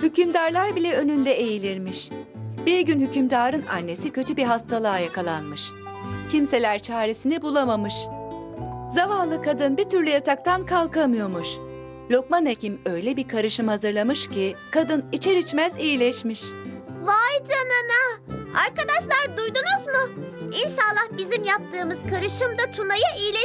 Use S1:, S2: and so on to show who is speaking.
S1: Hükümdarlar bile önünde eğilirmiş. Bir gün hükümdarın annesi kötü bir hastalığa yakalanmış. Kimseler çaresini bulamamış. Zavallı kadın bir türlü yataktan kalkamıyormuş. Lokman Hekim öyle bir karışım hazırlamış ki kadın içer içmez iyileşmiş.
S2: Vay canına! Arkadaşlar duydunuz mu? İnşallah bizim yaptığımız karışım da Tuna'yı iyileştirecek.